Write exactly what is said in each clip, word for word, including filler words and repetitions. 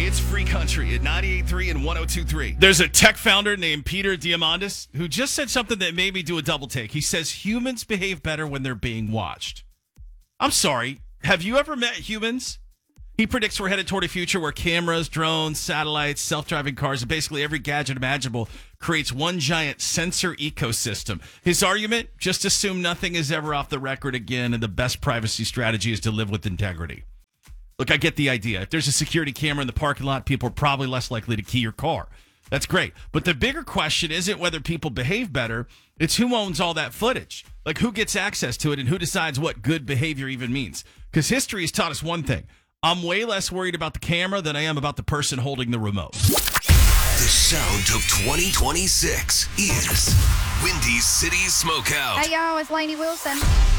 It's Free Country at ninety-eight point three and one oh two point three. There's a tech founder named Peter Diamandis who just said something that made me do a double take. He says humans behave better when they're being watched. I'm sorry. Have you ever met humans? He predicts we're headed toward a future where cameras, drones, satellites, self-driving cars, and basically every gadget imaginable creates one giant sensor ecosystem. His argument, just assume nothing is ever off the record again, and the best privacy strategy is to live with integrity. Look, I get the idea. If there's a security camera in the parking lot, people are probably less likely to key your car. That's great. But the bigger question isn't whether people behave better. It's who owns all that footage. Like, who gets access to it and who decides what good behavior even means. Because history has taught us one thing. I'm way less worried about the camera than I am about the person holding the remote. The sound of twenty twenty-six is Windy City Smokeout. Hey, y'all, it's Lainey Wilson.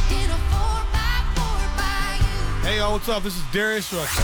Hey, y'all, what's up? This is Darius Rucker.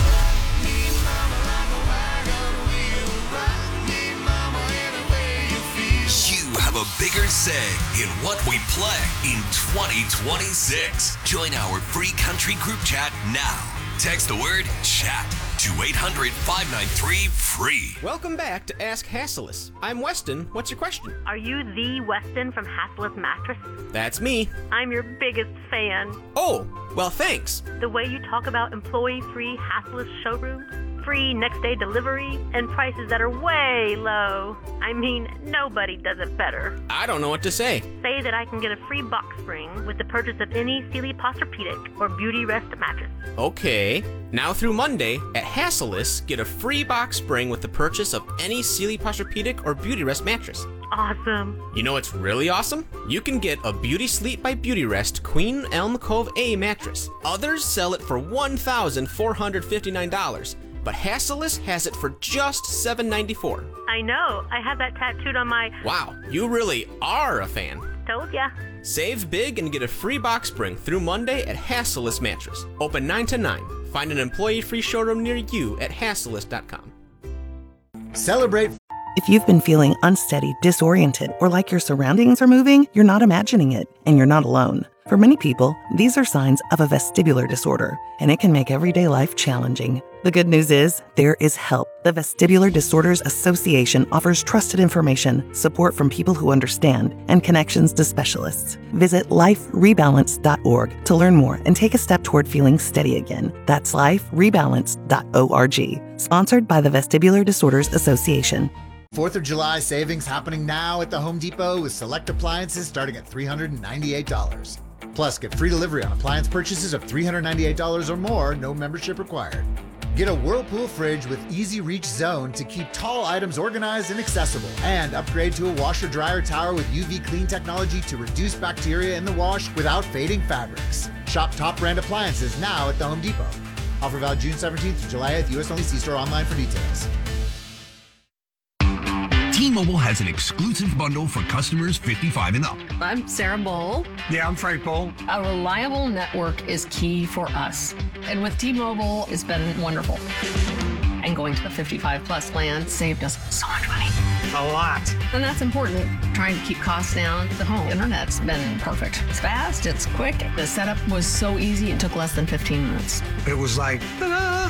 You have a bigger say in what we play in twenty twenty-six. Join our free country group chat now. Text the word chat to eight hundred, five nine three, free. Welcome back to Ask Hassellus. I'm Weston. What's your question? Are you the Weston from Hassellus Mattress? That's me. I'm your biggest fan. Oh, well, thanks. The way you talk about employee-free Hassellus showrooms, free next-day delivery, and prices that are way low. I mean, nobody does it better. I don't know what to say. Say that I can get a free box spring with the purchase of any Sealy Posturepedic or Beauty Rest mattress. Okay. Now through Monday, at Hassellus, get a free box spring with the purchase of any Sealy Posturepedic or Beauty Rest mattress. Awesome. You know what's really awesome? You can get a Beauty Sleep by Beauty Rest Queen Elm Cove A mattress. Others sell it for one thousand four hundred fifty-nine dollars. But Hassellus has it for just seven hundred ninety-four dollars. I know. I have that tattooed on my... Wow, you really are a fan. Told ya. Save big and get a free box spring through Monday at Hassellus Mattress. Open nine to nine. Find an employee-free showroom near you at hassellus dot com. Celebrate. If you've been feeling unsteady, disoriented, or like your surroundings are moving, you're not imagining it, and you're not alone. For many people, these are signs of a vestibular disorder, and it can make everyday life challenging. The good news is, there is help. The Vestibular Disorders Association offers trusted information, support from people who understand, and connections to specialists. Visit life rebalance dot org to learn more and take a step toward feeling steady again. That's life rebalance dot org. Sponsored by the Vestibular Disorders Association. fourth of July savings happening now at the Home Depot with select appliances starting at three hundred ninety-eight dollars. Plus, get free delivery on appliance purchases of three hundred ninety-eight dollars or more, no membership required. Get a Whirlpool fridge with easy reach zone to keep tall items organized and accessible. And upgrade to a washer dryer tower with U V clean technology to reduce bacteria in the wash without fading fabrics. Shop top brand appliances now at the Home Depot. Offer valid June seventeenth to July eighth, U S only. See store online for details. T-Mobile has an exclusive bundle for customers fifty-five and up. I'm Sarah Bowl. Yeah, I'm Frank Bowl. A reliable network is key for us. And with T-Mobile, it's been wonderful. And going to the fifty-five plus plan saved us so much money. A lot. And that's important. Trying to keep costs down. The home internet's been perfect. It's fast, it's quick. The setup was so easy, it took less than fifteen minutes. It was like, ta-da!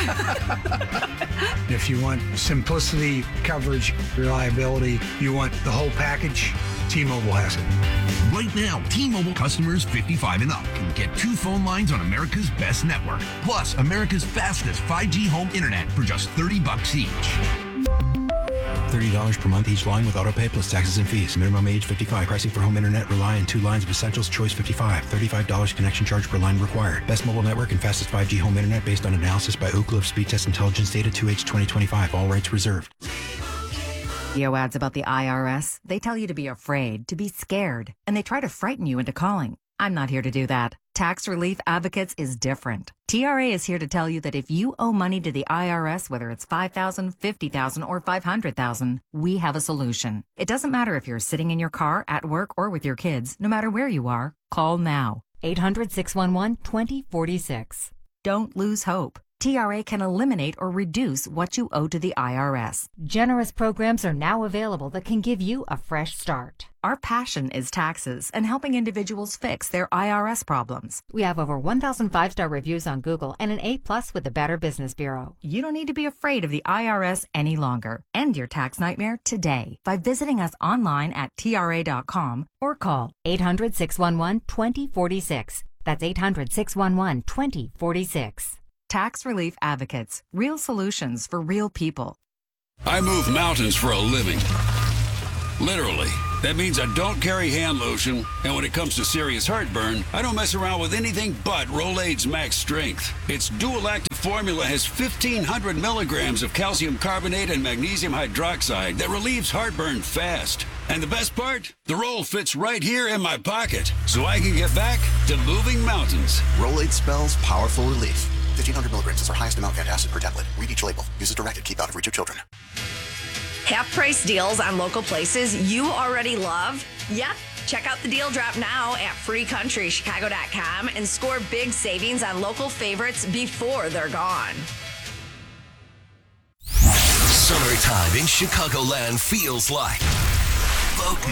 If you want simplicity, coverage, reliability, you want the whole package, T-Mobile has it. Right now, T-Mobile customers fifty-five and up can get two phone lines on America's best network, plus America's fastest five G home internet for just thirty bucks each. thirty dollars per month each line with autopay plus taxes and fees. Minimum age fifty-five. Pricing for home internet rely on two lines of Essentials Choice fifty-five. thirty-five dollars connection charge per line required. Best mobile network and fastest five G home internet based on analysis by Ookla of Speed Test Intelligence Data two H twenty twenty-five. All rights reserved. Video ads about the I R S, they tell you to be afraid, to be scared, and they try to frighten you into calling. I'm not here to do that. Tax Relief Advocates is different. T R A is here to tell you that if you owe money to the I R S, whether it's five thousand dollars, fifty thousand dollars, or five hundred thousand dollars, we have a solution. It doesn't matter if you're sitting in your car, at work, or with your kids. No matter where you are, call now. eight hundred, six one one, two zero four six. Don't lose hope. T R A can eliminate or reduce what you owe to the I R S. Generous programs are now available that can give you a fresh start. Our passion is taxes and helping individuals fix their I R S problems. We have over one thousand five-star reviews on Google and an A plus with the Better Business Bureau. You don't need to be afraid of the I R S any longer. End your tax nightmare today by visiting us online at T R A dot com or call eight hundred, six one one, two zero four six. That's eight hundred, six one one, two zero four six. Tax Relief Advocates. Real solutions for real people. I move mountains for a living. Literally. That means I don't carry hand lotion, and when it comes to serious heartburn, I don't mess around with anything but Rolaids Max Strength. Its dual-active formula has fifteen hundred milligrams of calcium carbonate and magnesium hydroxide that relieves heartburn fast. And the best part? The roll fits right here in my pocket, so I can get back to moving mountains. Rolaids spells powerful relief. fifteen hundred milligrams is our highest amount of acid per tablet. Read each label. Use as directed. Keep out of reach of children. Half-price deals on local places you already love? Yep. Check out the deal drop now at free country chicago dot com and score big savings on local favorites before they're gone. Summertime in Chicagoland feels like folk